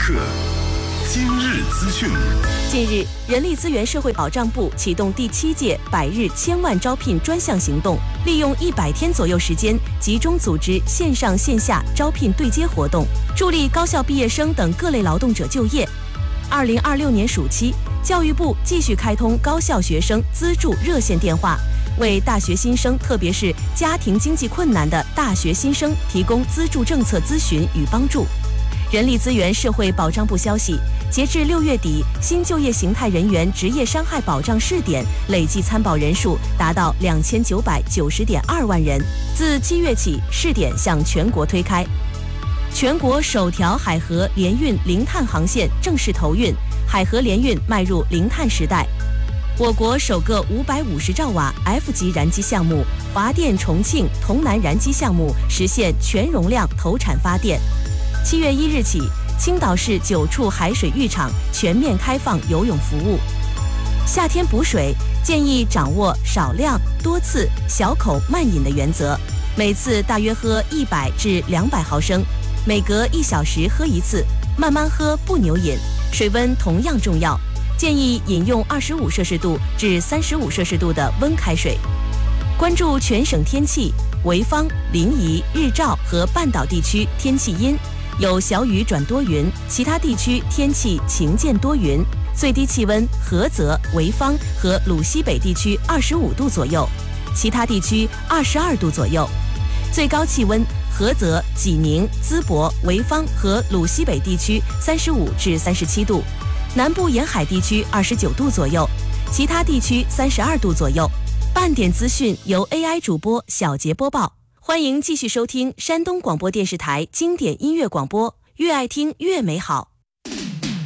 刻，今日资讯。 近日，人力资源社会保障部启动第7届100日1000万招聘专项行动，利用100天左右时间，集中组织线上线下招聘对接活动，助力高校毕业生等各类劳动者就业。2026年暑期，教育部继续开通高校学生资助热线电话，为大学新生，特别是家庭经济困难的大学新生提供资助政策咨询与帮助。人力资源社会保障部消息，截至6月底，新就业形态人员职业伤害保障试点累计参保人数达到2990.2万人。自7月起，试点向全国推开。全国首条海河联运零碳航线正式投运，海河联运迈入零碳时代。我国首个550兆瓦 F 级燃机项目华电重庆潼南燃机项目实现全容量投产发电。7月1日起，青岛市9处海水浴场全面开放游泳服务。夏天补水，建议掌握少量、多次、小口慢饮的原则，每次大约喝100至200毫升，每隔1小时喝一次，慢慢喝不牛饮。水温同样重要，建议饮用25摄氏度至35摄氏度的温开水。关注全省天气，潍坊、临沂、日照和半岛地区天气阴，有小雨转多云，其他地区天气晴间多云。最低气温菏泽、潍坊和鲁西北地区25度左右，其他地区22度左右。最高气温菏泽、济宁、淄博、潍坊和鲁西北地区35至37度，南部沿海地区29度左右，其他地区32度左右。半点资讯由 AI 主播小杰播报，欢迎继续收听山东广播电视台经典音乐广播，越爱听越美好。